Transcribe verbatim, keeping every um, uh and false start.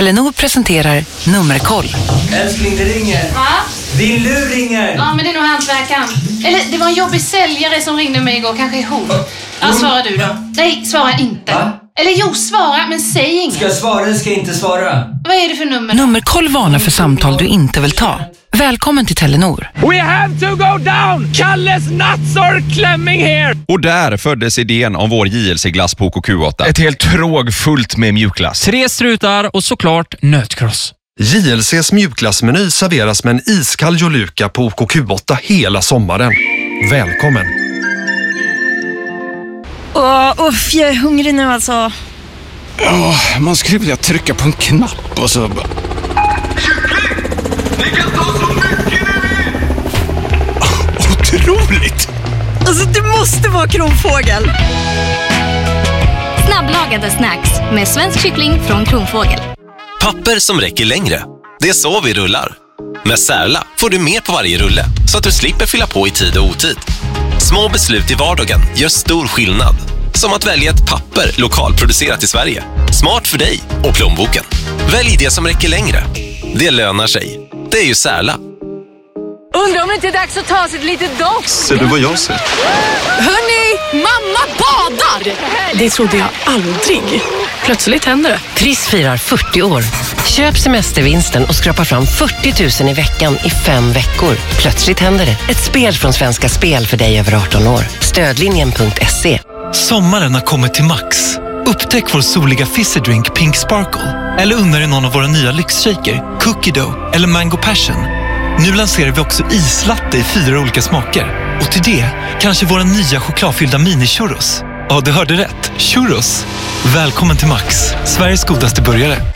Telenor presenterar Nummerkoll. Älskling, det ringer. Va? Din lur ringer. Ja, men det är nog hantverkaren. Eller det var en jobbig säljare som ringde mig igår, kanske ihop. Ja, svara du då. Nej, svara inte. Va? Eller jo, svara, men säg inget. Ska jag svara eller ska jag inte svara? Vad är det för nummer? Nummerkoll varnar för samtal du inte vill ta. Välkommen till Telenor. We have to go down! Kalles nuts are clamming here! Och där föddes idén om vår J L C-glass på O K Q åtta. Ett helt tråg fullt med mjukglass. Tre strutar och såklart nötkross. J L C:s mjukglassmeny serveras med en iskall Joluka på O K Q åtta hela sommaren. Välkommen! Åh, uff, jag är hungrig nu alltså. Oh, man skulle vilja trycka på en knapp och så... Otroligt! Alltså, det måste vara Kronfågel. Snabblagade snacks med svensk kyckling från Kronfågel. Papper som räcker längre. Det är så vi rullar. Med Särla får du mer på varje rulle så att du slipper fylla på i tid och otid. Små beslut i vardagen gör stor skillnad. Som att välja ett papper lokalproducerat i Sverige. Smart för dig och plånboken. Välj det som räcker längre. Det lönar sig. Det är ju Särla. Undrar om det inte är dags att ta sig ett litet dopp. Ser du vad jag ser? Hörni, mamma badar! Det trodde jag aldrig. Plötsligt händer det. Triss firar fyrtio år. Köp semestervinsten och skrapa fram fyrtio tusen i veckan i fem veckor. Plötsligt händer det. Ett spel från Svenska Spel för dig över arton år. Stödlinjen punkt se. Sommaren har kommit till Max. Upptäck vår soliga fizzerdrink Pink Sparkle. Eller unna dig någon av våra nya lyxshaker, Cookie Dough eller Mango Passion. Nu lanserar vi också islatte i fyra olika smaker. Och till det kanske våra nya chokladfyllda mini-churros. Ja, du hörde rätt. Churros. Välkommen till Max, Sveriges godaste burgare.